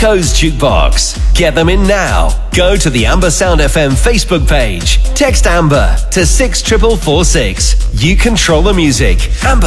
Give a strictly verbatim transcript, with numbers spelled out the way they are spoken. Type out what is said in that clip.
Co's Jukebox. Get them in now. Go to the Amber Sound F M Facebook page. Text Amber to six four four four six. You control the music. Amber.